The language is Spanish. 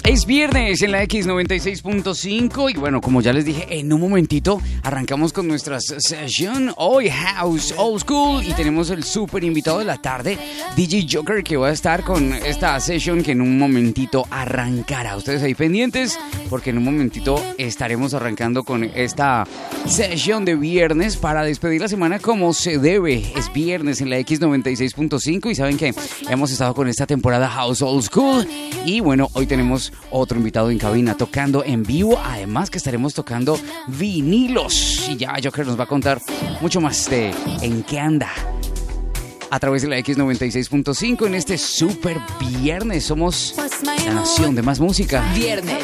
Es viernes en la X96.5 y bueno, como ya les dije, en un momentito arrancamos con nuestra sesión hoy House Old School y tenemos el súper invitado de la tarde, DJ Joker, que va a estar con esta sesión que en un momentito arrancará. Ustedes ahí pendientes porque en un momentito estaremos arrancando con esta sesión de viernes para despedir la semana como se debe. Es viernes en la X96.5 y saben que hemos estado con esta temporada House Old School y bueno, hoy tenemos otro invitado en cabina tocando en vivo, además que estaremos tocando vinilos y ya Joker nos va a contar mucho más de en qué anda a través de la X96.5 en este super viernes. Somos la nación de más música. Viernes